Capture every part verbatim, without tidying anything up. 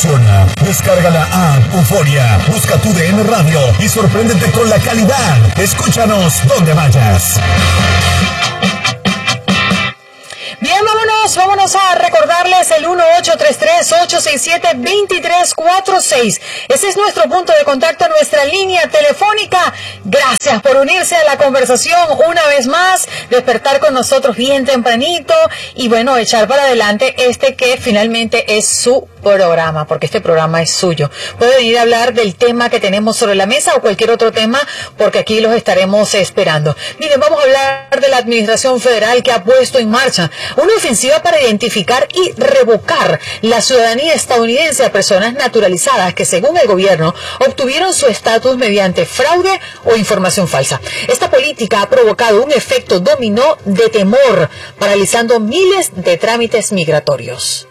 funciona. Descarga la app Euforia, busca tu D N Radio y sorpréndete con la calidad. Escúchanos donde vayas. Bien, vámonos, vámonos a recordarles el uno ocho tres tres, ocho seis siete, dos tres cuatro seis. Ese es nuestro punto de contacto, nuestra línea telefónica. Gracias por unirse a la conversación una vez más, despertar con nosotros bien tempranito y bueno, echar para adelante este que finalmente es su programa, porque este programa es suyo. Puede venir a hablar del tema que tenemos sobre la mesa o cualquier otro tema, porque aquí los estaremos esperando. Miren, vamos a hablar de la Administración Federal que ha puesto en marcha una ofensiva para identificar y revocar la ciudadanía estadounidense a personas naturalizadas que, según el gobierno, obtuvieron su estatus mediante fraude o información falsa. Esta política ha provocado un efecto dominó de temor, paralizando miles de trámites migratorios.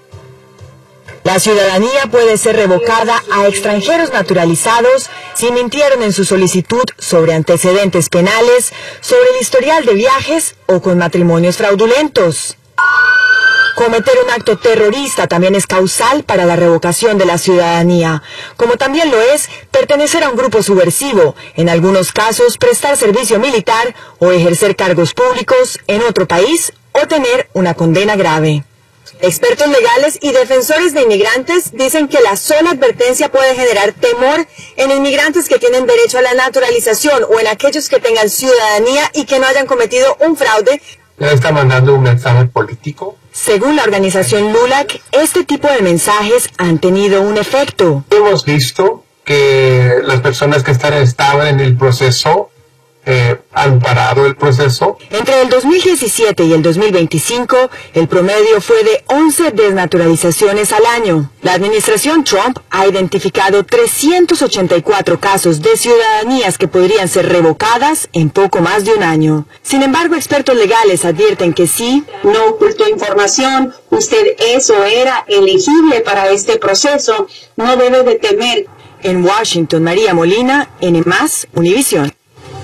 La ciudadanía puede ser revocada a extranjeros naturalizados si mintieron en su solicitud sobre antecedentes penales, sobre el historial de viajes o con matrimonios fraudulentos. Cometer un acto terrorista también es causal para la revocación de la ciudadanía, como también lo es pertenecer a un grupo subversivo, en algunos casos prestar servicio militar o ejercer cargos públicos en otro país o tener una condena grave. Expertos legales y defensores de inmigrantes dicen que la sola advertencia puede generar temor en inmigrantes que tienen derecho a la naturalización o en aquellos que tengan ciudadanía y que no hayan cometido un fraude. Está mandando un mensaje político. Según la organización LULAC, este tipo de mensajes han tenido un efecto. Hemos visto que las personas que están, estaban en el proceso Eh, han parado el proceso. Entre el dos mil diecisiete y el dos mil veinticinco, el promedio fue de once desnaturalizaciones al año. La administración Trump ha identificado trescientos ochenta y cuatro casos de ciudadanías que podrían ser revocadas en poco más de un año. Sin embargo, expertos legales advierten que sí, no ocultó información, usted es o era elegible para este proceso, no debe de temer. En Washington, María Molina, N más, Univisión.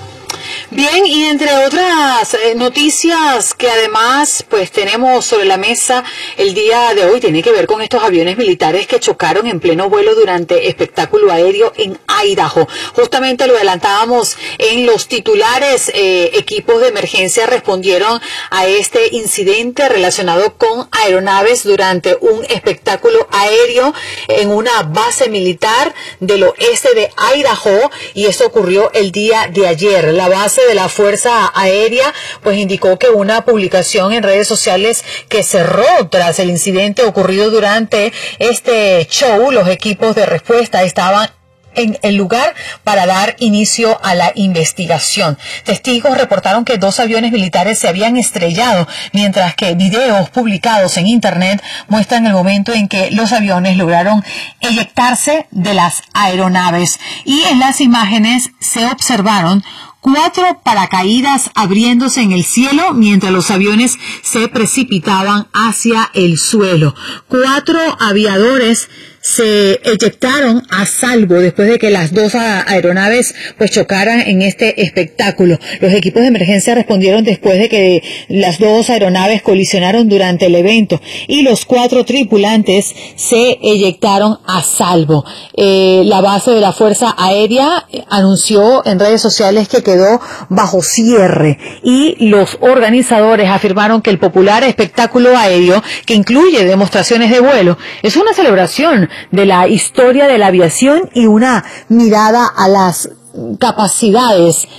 Bien, y entre otras eh, noticias que además pues tenemos sobre la mesa el día de hoy, tiene que ver con estos aviones militares que chocaron en pleno vuelo durante espectáculo aéreo en Idaho. Justamente lo adelantábamos en los titulares, eh, equipos de emergencia respondieron a este incidente relacionado con aeronaves durante un espectáculo aéreo en una base militar del oeste de Idaho, y esto ocurrió el día de ayer. La base de la Fuerza Aérea pues indicó que una publicación en redes sociales que cerró tras el incidente ocurrido durante este show. Los equipos de respuesta estaban en el lugar para dar inicio a la investigación. Testigos reportaron que dos aviones militares se habían estrellado, mientras que videos publicados en internet muestran el momento en que los aviones lograron eyectarse de las aeronaves. Y en las imágenes se observaron cuatro paracaídas abriéndose en el cielo mientras los aviones se precipitaban hacia el suelo. Cuatro aviadores se eyectaron a salvo después de que las dos aeronaves pues chocaran en este espectáculo. Los equipos de emergencia respondieron después de que las dos aeronaves colisionaron durante el evento y los cuatro tripulantes se eyectaron a salvo. Eh, la base de la Fuerza Aérea anunció en redes sociales que quedó bajo cierre, y los organizadores afirmaron que el popular espectáculo aéreo, que incluye demostraciones de vuelo, es una celebración de la historia de la aviación y una mirada a las capacidades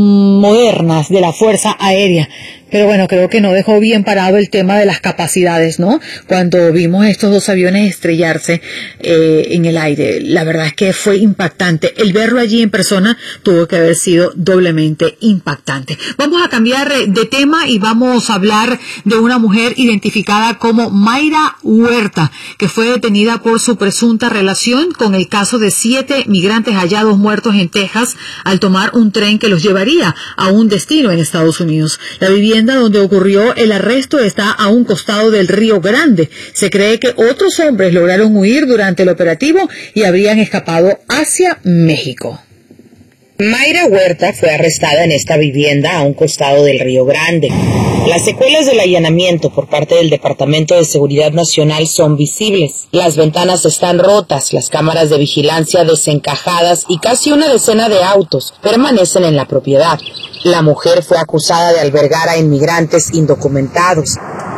modernas de la Fuerza Aérea. Pero bueno, creo que no dejó bien parado el tema de las capacidades, ¿no? Cuando vimos estos dos aviones estrellarse eh, en el aire, la verdad es que fue impactante. El verlo allí en persona tuvo que haber sido doblemente impactante. Vamos a cambiar de tema y vamos a hablar de una mujer identificada como Mayra Huerta, que fue detenida por su presunta relación con el caso de siete migrantes hallados muertos en Texas al tomar un tren que los llevaría a un destino en Estados Unidos. La vivienda donde ocurrió el arresto está a un costado del Río Grande. Se cree que otros hombres lograron huir durante el operativo y habrían escapado hacia México. Mayra Huerta fue arrestada en esta vivienda a un costado del Río Grande. Las secuelas del allanamiento por parte del Departamento de Seguridad Nacional son visibles. Las ventanas están rotas, las cámaras de vigilancia desencajadas y casi una decena de autos permanecen en la propiedad. La mujer fue acusada de albergar a inmigrantes indocumentados.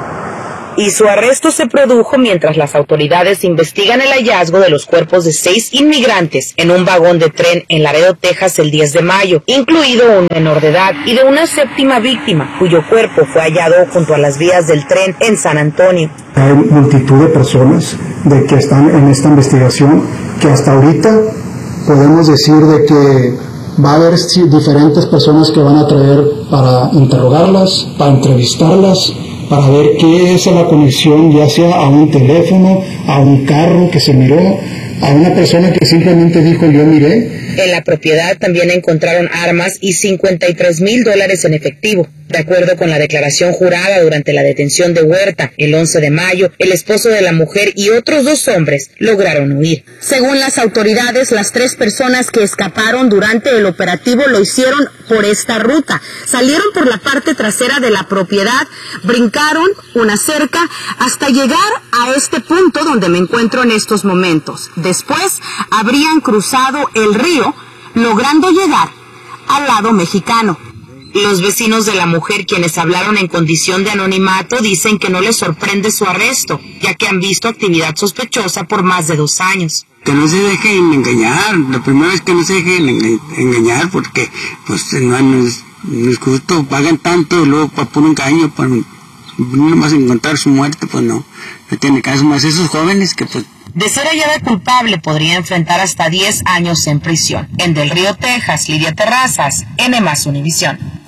Y su arresto se produjo mientras las autoridades investigan el hallazgo de los cuerpos de seis inmigrantes en un vagón de tren en Laredo, Texas, el diez de mayo, incluido un menor de edad, y de una séptima víctima, cuyo cuerpo fue hallado junto a las vías del tren en San Antonio. Hay multitud de personas de que están en esta investigación, que hasta ahorita podemos decir de que va a haber diferentes personas que van a traer para interrogarlas, para entrevistarlas, para ver qué es la conexión, ya sea a un teléfono, a un carro que se miró, a una persona que simplemente dijo yo miré. En la propiedad también encontraron armas y cincuenta y tres mil dólares en efectivo. De acuerdo con la declaración jurada durante la detención de Huerta el once de mayo, el esposo de la mujer y otros dos hombres lograron huir. Según las autoridades, las tres personas que escaparon durante el operativo lo hicieron por esta ruta. Salieron por la parte trasera de la propiedad, brincaron una cerca hasta llegar a este punto donde me encuentro en estos momentos. Después habrían cruzado el río, logrando llegar al lado mexicano. Los vecinos de la mujer, quienes hablaron en condición de anonimato, dicen que no les sorprende su arresto, ya que han visto actividad sospechosa por más de dos años. Que no se dejen engañar, lo primero es que no se dejen engañar, porque pues no, no, es, no es justo, pagan tanto, luego por puro engaño, por no más encontrar su muerte, pues no, no tiene caso, más esos jóvenes que pues... De ser hallada culpable, podría enfrentar hasta diez años en prisión. En Del Río, Texas, Lidia Terrazas, N más Univisión.